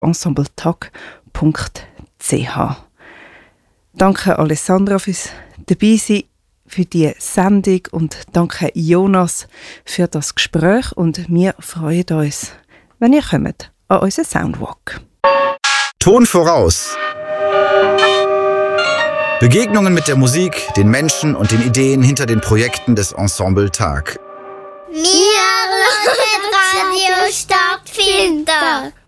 ensembletag.ch. Danke Alessandra fürs Dabeisein, für die Sendung und danke Jonas für das Gespräch und wir freuen uns, wenn ihr kommt an unseren Soundwalk. Ton voraus. Begegnungen mit der Musik, den Menschen und den Ideen hinter den Projekten des Ensemble Tag. Wir Radio Stadtfilter.